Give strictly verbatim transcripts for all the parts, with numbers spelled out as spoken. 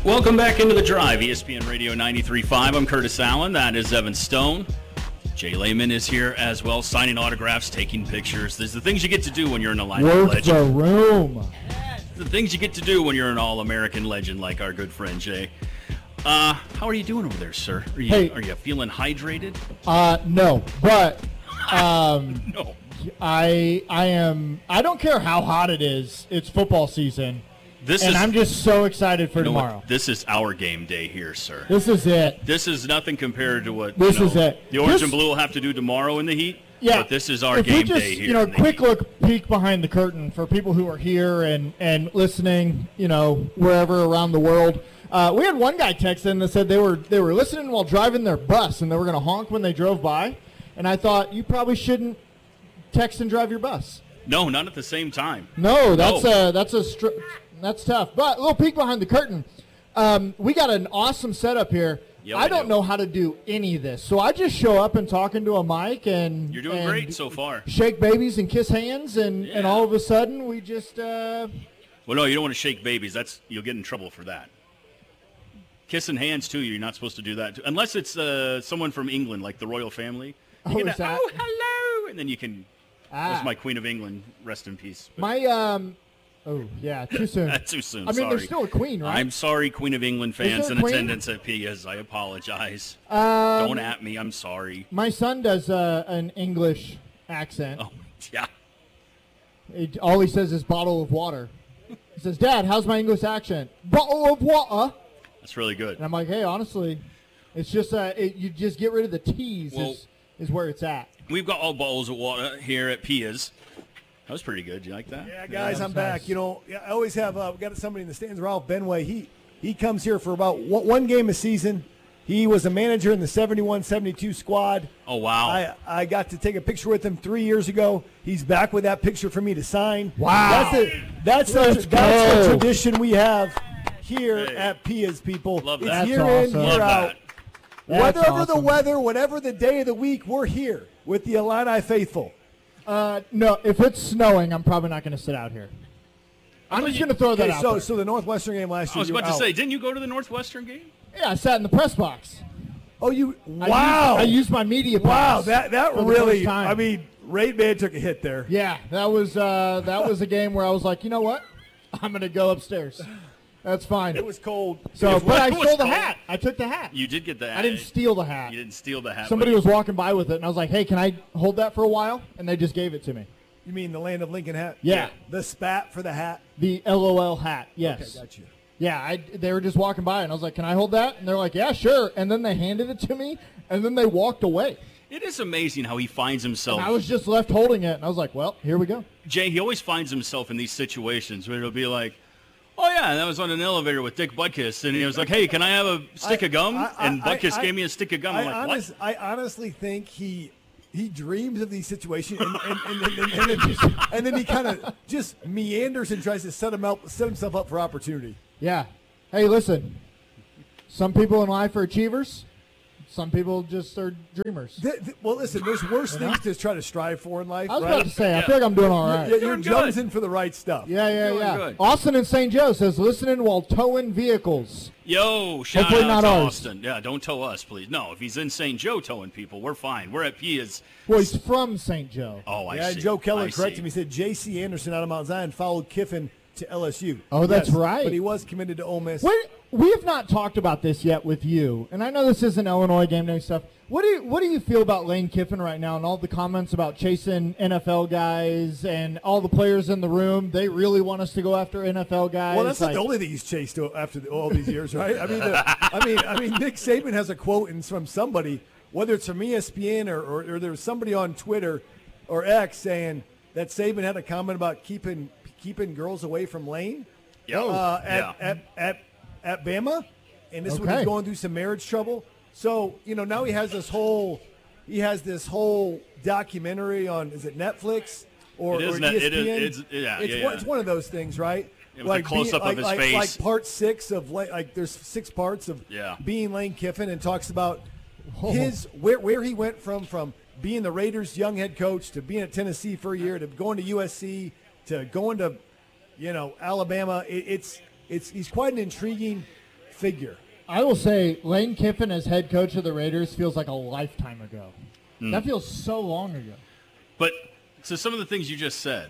Welcome back into the drive, E S P N Radio ninety-three point five. I'm Curtis Allen. That is Evan Stone. Jay Lehman is here as well, signing autographs, taking pictures. There's the things you get to do when you're an Illini Work legend. the room. The things you get to do when you're an All-American legend like our good friend Jay. Uh, how are you doing over there, sir? Are you, Hey. are you feeling hydrated? Uh, no, but um, No. I I am. I don't care how hot it is. It's football season, This and is, I'm just so excited for you know what? tomorrow. This is our game day here, sir. This is it. This is nothing compared to what This you know, is it. the orange This- and blue will have to do tomorrow in the heat. Yeah, But this is our if game we just, day here. You know, in the quick heat. look, peek behind the curtain for people who are here and and listening. You know, wherever around the world. Uh, we had one guy text in that said they were they were listening while driving their bus and they were going to honk when they drove by, and I thought you probably shouldn't text and drive your bus. No, not at the same time. No, that's No. a that's a str- that's tough. But a little peek behind the curtain. Um, we got an awesome setup here. Yeah, I we don't do. know how to do any of this, so I just show up and talk into a mic and You're doing and great so far. Shake babies and kiss hands, and, and Yeah. all of a sudden we just uh, Well, no, you don't want to shake babies. That's you'll get in trouble for that. Kissing hands too. You're not supposed to do that, too. Unless it's uh, someone from England, like the royal family. You Oh, can, is that- oh, hello, and then you can. ah, That's my Queen of England. Rest in peace. But my um oh yeah too soon. that's too soon. I mean, sorry. there's still a queen, right? I'm sorry, Queen of England fans there a in queen? attendance at P S. I apologize. um, Don't at me. I'm sorry. My son does uh, an English accent. Oh, yeah. It, all he says is bottle of water. He says, "Dad, how's my English accent? Bottle of water." That's really good. And I'm like, hey, honestly, it's just uh, it, you just get rid of the T's Well- is, is where it's at. We've got all bottles of water here at Pia's. That was pretty good. You like that? Yeah, guys, Yeah, I'm that's back. nice. You know, yeah, I always have uh, we got somebody in the stands, Ralph Benway. He he comes here for about one, one game a season. He was a manager in the seventy-one seventy-two squad. Oh, wow. I, I got to take a picture with him three years ago. He's back with that picture for me to sign. Wow. That's a, that's Let's a, that's go. a tradition we have here Hey. at Pia's, people. Love it's that. year That's in, awesome. year Love out. that. That's Whatever the awesome. weather, whatever the day of the week, we're here with the Illini faithful. Uh, no, if it's snowing, I'm probably not going to sit out here. I'm just going to throw that Okay, out so there. so the Northwestern game last I year. was you were about to out. say, didn't you go to the Northwestern game? Yeah, I sat in the press box. Oh, you I wow! used, I used my media Wow, pass that that for the really. first time. I mean, Ray Man took a hit there. Yeah, that was uh, that was a game where I was like, you know what? I'm going to go upstairs. That's fine. It was cold. so, it but I was stole the cold. hat. I took the hat. You did get the hat. I didn't steal the hat. You didn't steal the hat. Somebody but was walking by with it, and I was like, hey, can I hold that for a while? And they just gave it to me. You mean the land of Lincoln hat? Yeah. The spat for the hat. The L O L hat, yes. Okay, got you. Yeah, I, they were just walking by, and I was like, can I hold that? And they're like, yeah, sure. And then they handed it to me, and then they walked away. It is amazing how he finds himself. And I was just left holding it, and I was like, well, here we go. Jay, he always finds himself in these situations where it'll be like, oh, yeah, that was on an elevator with Dick Butkus. And he was like, hey, can I have a stick I- of gum? I- I- and Butkus I- gave me a stick of gum. I'm I, like, honest, what? I honestly think he he dreams of these situations, and, and, and, and, and, and, then, just, and then he kind of just meanders and tries to set him up, set himself up for opportunity. Yeah. Hey, listen. Some people in life are achievers. Some people just are dreamers. Th- th- well, listen, there's worse things to try to strive for in life, I was right? about to say, I feel like I'm doing all right. You're, Doing you're good. jonesing for the right stuff. Yeah, yeah, Doing yeah. good. Austin in Saint Joe says, listening while towing vehicles. Yo, shout Hopefully out not to ours. Austin. Yeah, don't tow us, please. No, if he's in Saint Joe towing people, we're fine. We're at Pia's. Well, he's from Saint Joe. Oh, I Yeah, see. Joe Keller I corrected see. me. He said J C Anderson out of Mount Zion followed Kiffin to L S U. Oh, that's Yes, right. But he was committed to Ole Miss. We we have not talked about this yet with you, and I know this isn't Illinois game day stuff. What do you what do you feel about Lane Kiffin right now and all the comments about chasing N F L guys and all the players in the room? They really want us to go after N F L guys. Well, that's like, not the only thing he's chased after the, all these years, right? I mean, the, I mean, I mean, Nick Saban has a quote in, from somebody, whether it's from E S P N or, or, or there was somebody on Twitter or X saying that Saban had a comment about keeping keeping girls away from Lane Yo, uh, at, yeah. at, at at Bama, and this is when Okay. he's going through some marriage trouble. So you know now he has this whole he has this whole documentary on is it Netflix or, It is or net- E S P N? it is- it's- yeah, it's yeah, one, yeah. it's one of those things, right? Yeah, with a close-up being- of his like, face. like part six of like, like there's six parts of Yeah. being Lane Kiffin, and talks about his where where he went from from being the Raiders' young head coach to being at Tennessee for a year to going to U S C to going to you know Alabama. It, it's it's he's quite an intriguing figure. I will say Lane Kiffin as head coach of the Raiders feels like a lifetime ago. Mm. That feels so long ago. But so some of the things you just said,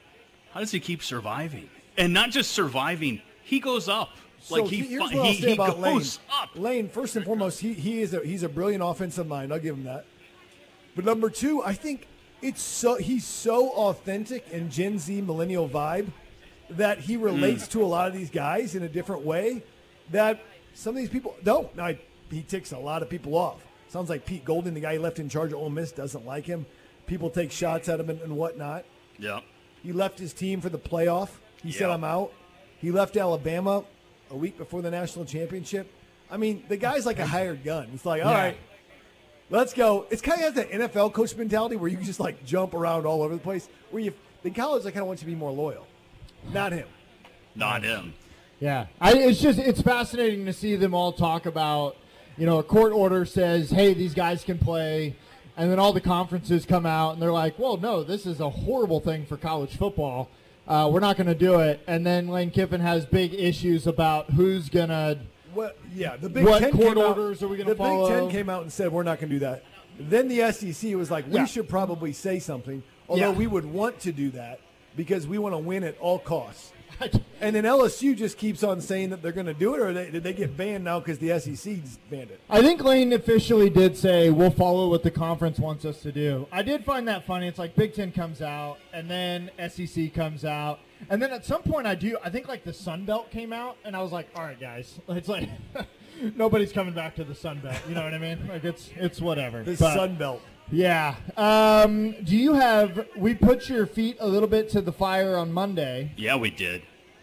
how does he keep surviving? And not just surviving, he goes up. So like he, here's fi- what I'll he, say he about Lane. goes up. Lane, first and foremost, he, he is a he's a brilliant offensive mind. I'll give him that. But number two, I think it's so he's so authentic and Gen Z millennial vibe that he relates Mm. to a lot of these guys in a different way that some of these people don't. Now, he ticks a lot of people off. Sounds like Pete Golden, the guy he left in charge of Ole Miss, doesn't like him. People take shots at him and, and whatnot. Yeah. He left his team for the playoff. He said, Yeah. I'm out. He left Alabama a week before the national championship. I mean, the guy's like a hired gun. It's like, all Yeah. right, let's go. It's kind of has that N F L coach mentality where you can just like jump around all over the place. Where you, in college, I kind of want you to be more loyal. Not him. Not him. Yeah, I, it's just it's fascinating to see them all talk about, you know, a court order says, hey, these guys can play, and then all the conferences come out and they're like, well, no, this is a horrible thing for college football. Uh, we're not going to do it. And then Lane Kiffin has big issues about who's going to. Well, yeah, the Big What Ten court came out- orders are we gonna The follow? Big Ten came out and said we're not going to do that. Then the S E C was like, we Yeah. should probably say something, although Yeah. we would want to do that because we want to win at all costs. And then L S U just keeps on saying that they're going to do it, or they, did they get banned now because the S E C banned it? I think Lane officially did say we'll follow what the conference wants us to do. I did find that funny. It's like Big Ten comes out, and then S E C comes out, and then at some point I do. I think like the Sun Belt came out, and I was like, all right, guys, it's like nobody's coming back to the Sun Belt. You know what I mean? Like it's it's whatever. The But, Sun Belt. Yeah. Um, do you have? We put your feet a little bit to the fire on Monday. Yeah, we did.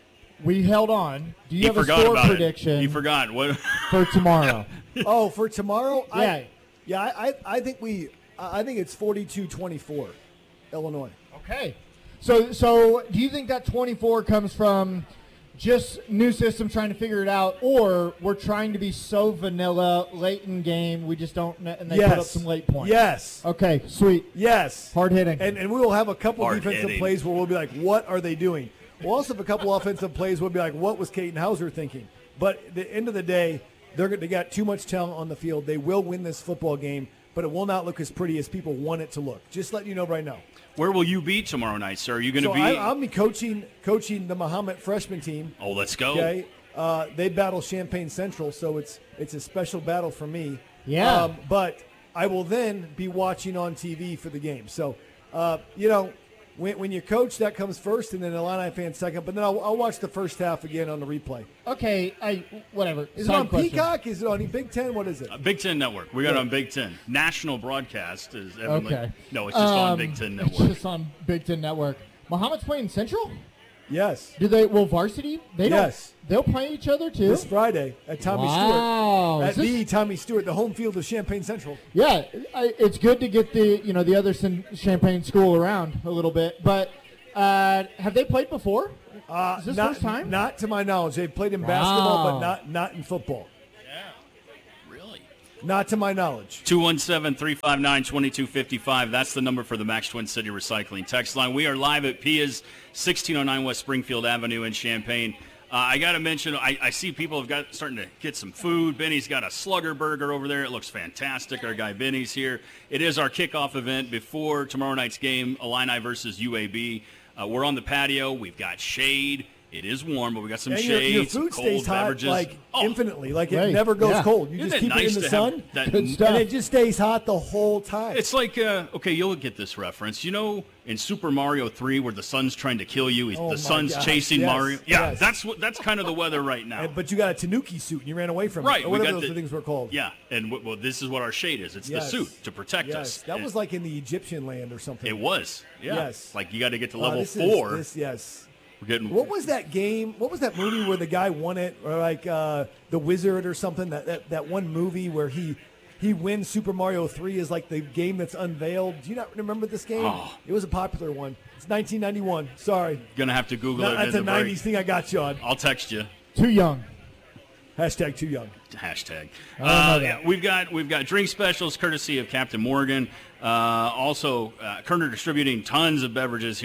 We held on. Do you He have a forgot score about prediction it. He forgot. What? for tomorrow? Oh, for tomorrow? Yeah. I, yeah, I, I, I think we. I think it's forty-two twenty-four, Illinois. Okay. So, so do you think that twenty-four comes from just new system trying to figure it out, or we're trying to be so vanilla late in game we just don't, kn- and they yes. put up some late points? Yes. Okay, sweet. Yes. Hard hitting. And and we will have a couple Hard defensive hitting. plays where we'll be like, what are they doing? We'll also have a couple offensive plays where we'll be like, what was Caden Hauser thinking? But at the end of the day, they're they got too much talent on the field. They will win this football game, but it will not look as pretty as people want it to look. Just letting you know right now. Where will you be tomorrow night, sir? Are you going to So be? I, I'll be coaching coaching the Muhammad freshman team. oh, let's go. Okay, uh, they battle Champaign Central, so it's it's a special battle for me. Yeah. Um, but I will then be watching on T V for the game. So, uh, you know, when, when you coach, that comes first, and then Illini fans second. But then I'll, I'll watch the first half again on the replay. Okay, I whatever. Is Side it on question. Peacock? Is it on Big Ten? What is it? Uh, Big Ten Network. We got it Yeah. on Big Ten. National broadcast is Evan Okay. Lee- No, it's just on Um, Big Ten It's Network. just on Big Ten Network. Muhammad's playing Central? Yes. Do they? Will varsity? They Yes. don't. They'll play each other too. This Friday at Tommy Wow. Stewart. At Is this- the Tommy Stewart, the home field of Champaign Central. Yeah, I, it's good to get the you know the other Sin- Champaign school around a little bit. But uh, have they played before? Uh, Is this not, first time? Not to my knowledge. They've played in basketball, Wow. but not not in football. Really? Not to my knowledge. two one seven, three five nine, two two five five. That's the number for the Max Twin City Recycling text line. We are live at Pia's, sixteen oh nine West Springfield Avenue in Champaign. Uh, I got to mention, I, I see people have got starting to get some food. Benny's got a Slugger Burger over there. It looks fantastic. Our guy Benny's here. It is our kickoff event before tomorrow night's game, Illini versus U A B. Uh, we're on the patio. We've got shade. It is warm, but we got some And your, shade, your some food cold stays hot beverages. like Oh, infinitely. Like it Right. never goes Yeah. cold. You Isn't just it keep nice it in the to sun, have that? Good stuff. and it just stays hot the whole time. It's like, uh, okay, you'll get this reference. You know, in Super Mario three, where the sun's trying to kill you, he's, Oh the my sun's gosh, chasing yes, Mario. Yeah, yes. that's what. That's kind of the weather right now. And- but you got a Tanuki suit and you ran away from right, it. Or we whatever got those the, things were called. Yeah, and w- well, this is what our shade is. It's Yes. the suit to protect Yes. us. That And was like in the Egyptian land or something. it was. Yeah. Yes. Like you got to get to Uh, level this is- four. this, yes. We're getting. What was that game? What was that movie where the guy won it, or like uh, the Wizard or something? That, that that one movie where he he wins Super Mario three is like the game that's unveiled. Do you not remember this game? Oh. It was a popular one. It's nineteen ninety-one. Sorry, Gonna have to Google No, it. that's in a the break. nineties thing. I got you on. I'll text you. Too young. Hashtag too young. Hashtag. I don't know Uh, that. yeah, we've got we've got drink specials courtesy of Captain Morgan. Uh, also, uh, Kerner distributing tons of beverages here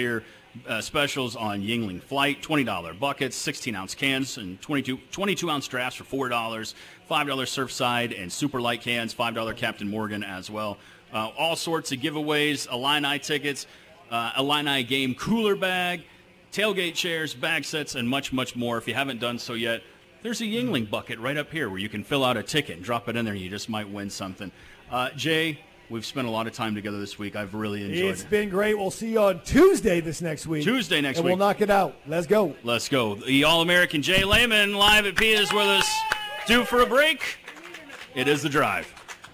Uh, specials on Yingling Flight, twenty dollars buckets, sixteen-ounce cans, and twenty-two, twenty-two-ounce drafts for four dollars, five dollars Surfside and Super Light cans, five dollars Captain Morgan as well. Uh, all sorts of giveaways, Illini tickets, uh, Illini game cooler bag, tailgate chairs, bag sets, and much, much more. If you haven't done so yet, there's a Yingling bucket right up here where you can fill out a ticket and drop it in there, and you just might win something. Uh, Jay, we've spent a lot of time together this week. I've really enjoyed It's it. been great. We'll see you on Tuesday this next week. Tuesday next and week. And we'll knock it out. Let's go. Let's go. The All-American Jay Lehman live at P is with us. Due for a break. It is The Drive.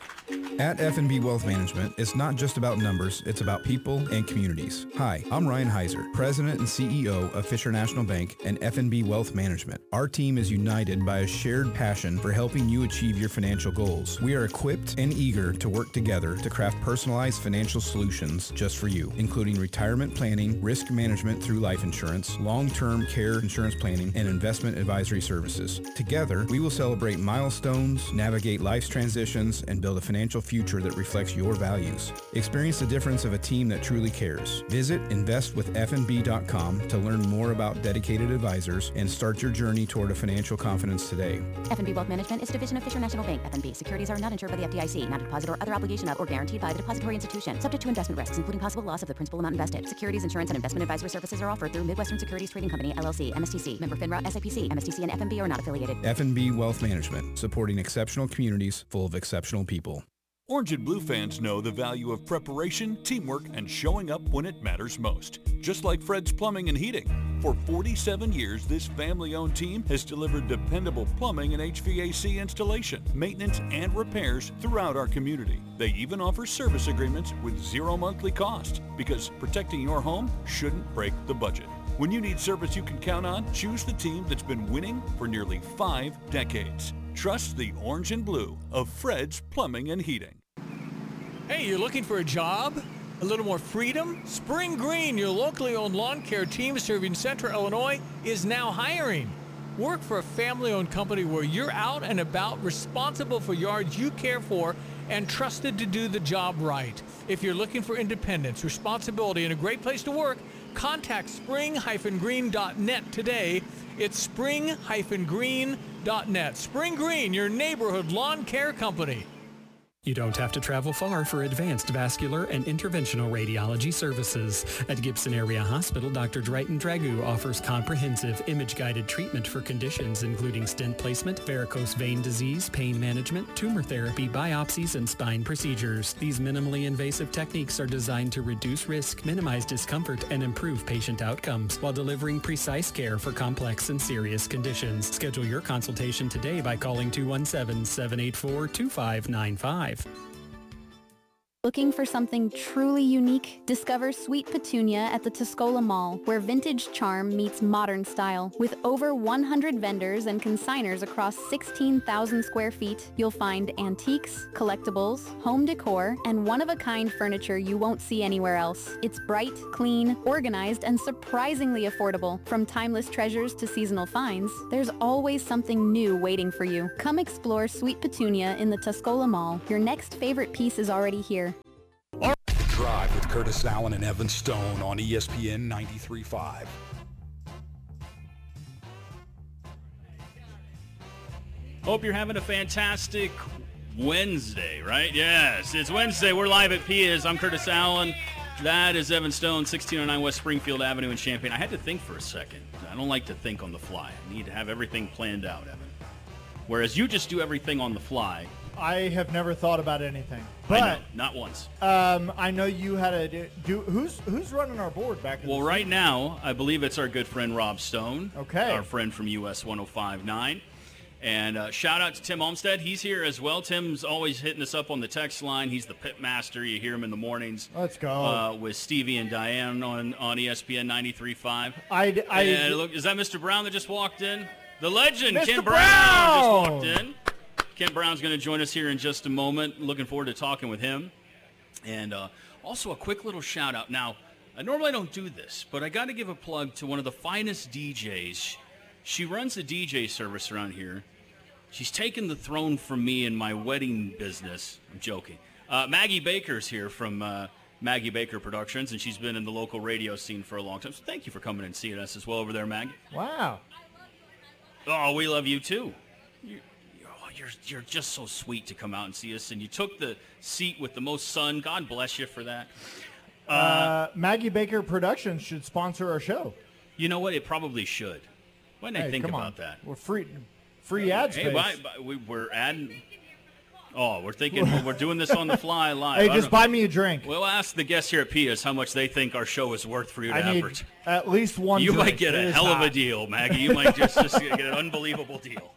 At F and B Wealth Management, it's not just about numbers, it's about people and communities. Hi, I'm Ryan Heiser, President and C E O of Fisher National Bank and F and B Wealth Management. Our team is united by a shared passion for helping you achieve your financial goals. We are equipped and eager to work together to craft personalized financial solutions just for you, including retirement planning, risk management through life insurance, long-term care insurance planning, and investment advisory services. Together, we will celebrate milestones, navigate life's transitions, and build a financial financial future that reflects your values. Experience the difference of a team that truly cares. Visit invest with f n b dot com to learn more about dedicated advisors and start your journey toward a financial confidence today. F and B Wealth Management is a division of Fisher National Bank. F and B securities are not insured by the F D I C, not a deposit or other obligation of or guaranteed by the depository institution, subject to investment risks, including possible loss of the principal amount invested. Securities, insurance, and investment advisory services are offered through Midwestern Securities Trading Company, L L C, M S T C, member FINRA, S I P C, M S T C, and F and B are not affiliated. F and B Wealth Management, supporting exceptional communities full of exceptional people. Orange and Blue fans know the value of preparation, teamwork, and showing up when it matters most. Just like Fred's Plumbing and Heating. For forty-seven years, this family-owned team has delivered dependable plumbing and H V A C installation, maintenance, and repairs throughout our community. They even offer service agreements with zero monthly cost, because protecting your home shouldn't break the budget. When you need service you can count on, choose the team that's been winning for nearly five decades. Trust the Orange and Blue of Fred's Plumbing and Heating. Hey, you're looking for a job? A little more freedom? Spring Green, your locally owned lawn care team serving Central Illinois, is now hiring. Work for a family-owned company where you're out and about, responsible for yards you care for, and trusted to do the job right. If you're looking for independence, responsibility, and a great place to work, contact spring green dot net today. It's spring green dot net. Spring Green, your neighborhood lawn care company. You don't have to travel far for advanced vascular and interventional radiology services. At Gibson Area Hospital, Doctor Drayton Dragoo offers comprehensive image-guided treatment for conditions including stent placement, varicose vein disease, pain management, tumor therapy, biopsies, and spine procedures. These minimally invasive techniques are designed to reduce risk, minimize discomfort, and improve patient outcomes while delivering precise care for complex and serious conditions. Schedule your consultation today by calling two one seven, seven eight four, two five nine five. Looking for something truly unique? Discover Sweet Petunia at the Tuscola Mall, where vintage charm meets modern style. With over one hundred vendors and consigners across sixteen thousand square feet, you'll find antiques, collectibles, home decor, and one-of-a-kind furniture you won't see anywhere else. It's bright, clean, organized, and surprisingly affordable. From timeless treasures to seasonal finds, there's always something new waiting for you. Come explore Sweet Petunia in the Tuscola Mall. Your next favorite piece is already here. Drive with Curtis Allen and Evan Stone on E S P N ninety-three point five. Hope you're having a fantastic Wednesday, right? Yes, it's Wednesday. We're live at Pia's. I'm Curtis Allen. That is Evan Stone, sixteen oh nine West Springfield Avenue in Champaign. I had to think for a second. I don't like to think on the fly. I need to have everything planned out, Evan. Whereas you just do everything on the fly. I have never thought about anything, I but know, not once. um, I know you had a do, do. Who's who's running our board back? In Well, the right city? now, I believe it's our good friend Rob Stone. Okay. Our friend from U S one oh five point nine. And uh, shout out to Tim Olmstead. He's here as well. Tim's always hitting us up on the text line. He's the pit master. You hear him in the mornings. Let's go. Uh, with Stevie and Diane on, on E S P N ninety-three point five. I, I, and look, is that Mister Brown that just walked in? The legend, Mister Ken Brown! Brown, just walked in. Ken Brown's going to join us here in just a moment. Looking forward to talking with him. And uh, also a quick little shout out. Now, I normally don't do this, but I got to give a plug to one of the finest D Js. She runs a D J service around here. She's taken the throne from me in my wedding business. I'm joking. Uh, Maggie Baker's here from uh, Maggie Baker Productions, and she's been in the local radio scene for a long time. So thank you for coming and seeing us as well over there, Maggie. Wow. Oh, we love you too. You, oh, you're you're just so sweet to come out and see us, and you took the seat with the most sun. God bless you for that. Uh, uh, Maggie Baker Productions should sponsor our show. You know what? It probably should. Why didn't hey, I think come about on. that? We're free, free ad hey, space. why, why, we, we're adding. Oh, we're thinking we're doing this on the fly live. Hey, just buy me a drink. We'll ask the guests here at Pia's how much they think our show is worth for you to I need advertise. At least one. You drink. might get It a is hell hot. of a deal, Maggie. You might just, just get an unbelievable deal.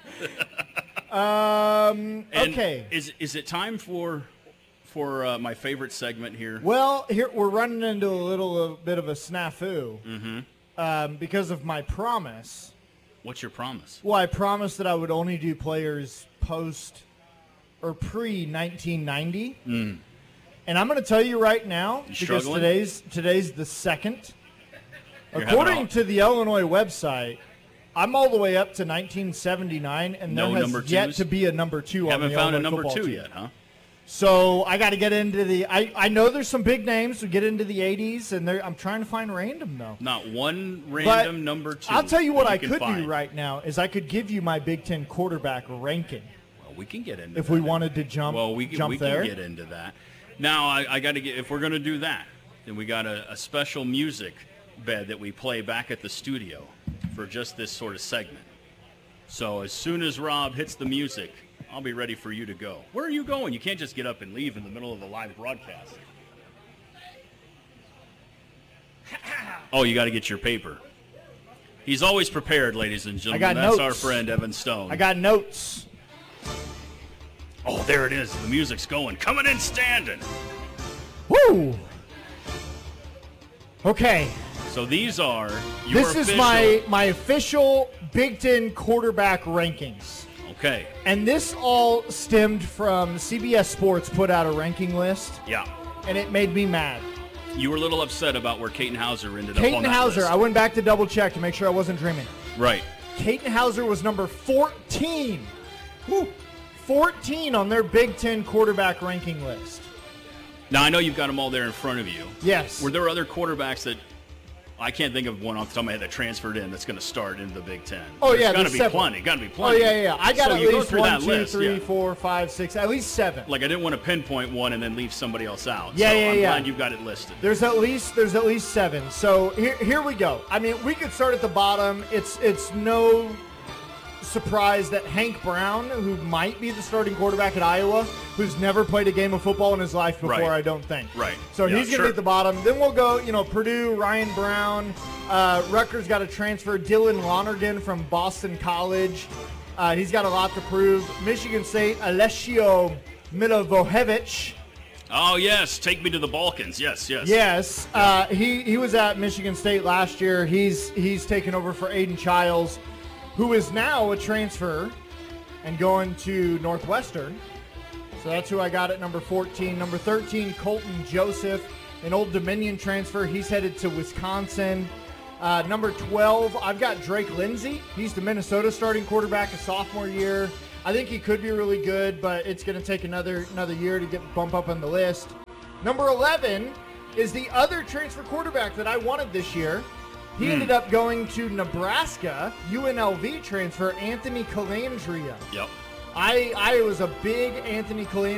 Um. And Okay. Is is it time for for uh, my favorite segment here? Well, here we're running into a little a bit of a snafu Mm-hmm. um, because of my promise. What's your promise? Well, I promised that I would only do players post or pre nineteen ninety. Mm. And I'm going to tell you right now, You because struggling? today's today's the second. You're having According a- to the Illinois website, I'm all the way up to nineteen seventy-nine, and No there number has yet twos? to be a number two on Haven't the found a Illinois number football two team. yet, huh? So I got to get into the. I, I know there's some big names. We get into the eighties, and there- I'm trying to find random though. Not one But random number two. I'll tell you what that I can could find. do right now is I could give you my Big Ten quarterback ranking Well, we can get into if that. we wanted to jump. Well, we can, jump we there. can get into that. Now, I, I got to get. If we're going to do that, then we got a, a special music bed that we play back at the studio for just this sort of segment. So as soon as Rob hits the music, I'll be ready for you to go. Where are you going? You can't just get up and leave in the middle of the live broadcast. Oh, you got to get your paper. He's always prepared, ladies and gentlemen. I got That's notes. our friend Evan Stone. I got notes. Oh, there it is. The music's going. Coming in standing. Woo! Okay, So these are your this is official- my my official Big Ten quarterback rankings. Okay. And this all stemmed from C B S Sports put out a ranking list, Yeah. and it made me mad. You were a little upset about where Caton Hauser ended up on Caton that Hauser, list. I went back to double check to make sure I wasn't dreaming. Right. Caton Hauser was number fourteen. Woo. fourteen on their Big Ten quarterback ranking list. Now, I know you've got them all there in front of you. Yes. Were there other quarterbacks that I can't think of one off the top of my head that transferred in that's going to start in the Big Ten? Oh, There's yeah, got to there's be several. plenty. Got to be Oh, plenty. yeah, yeah. I got so at you go least through one, that two, list, three, yeah. four, five, six, at least seven. Like, I didn't want to pinpoint one and then leave somebody else out. Yeah, so yeah, I'm yeah. glad you've got it listed. There's at least there's at least seven. So here here we go. I mean, we could start at the bottom. It's it's no surprise that Hank Brown, who might be the starting quarterback at Iowa, who's never played a game of football in his life before, Right. I don't think. Right. So Yeah, he's going to sure. be at the bottom. Then we'll go, you know, Purdue, Ryan Brown. Uh, Rutgers got a transfer. Dylan Lonergan from Boston College. Uh, he's got a lot to prove. Michigan State, Alessio Milivojevic. Oh, yes. Take me to the Balkans. Yes, yes. Yes, uh, he he was at Michigan State last year. He's he's taken over for Aiden Childs, who is now a transfer and going to Northwestern. So that's who I got at number fourteen. Number thirteen, Colton Joseph, an Old Dominion transfer. He's headed to Wisconsin. Uh, number twelve, I've got Drake Lindsey. He's the Minnesota starting quarterback, a sophomore year. I think he could be really good, but it's going to take another another year to get bump up on the list. Number eleven is the other transfer quarterback that I wanted this year. He Hmm. ended up going to Nebraska, U N L V transfer, Anthony Calandria. Yep. I I was a big Anthony Calandria